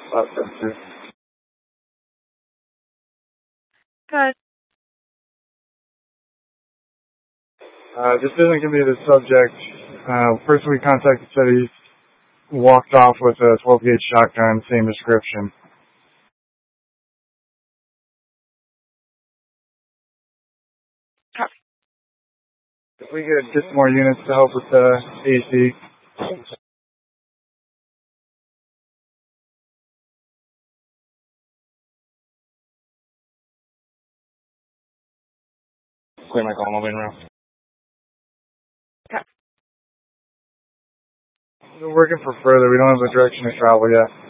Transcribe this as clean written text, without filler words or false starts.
Good. This isn't going to be the subject. Person we contacted said he walked off with a 12 gauge shotgun, same description. Okay. If we could get some more units to help with the AC. Clear my call, moving around. Okay. We're working for further. We don't have a direction to travel yet.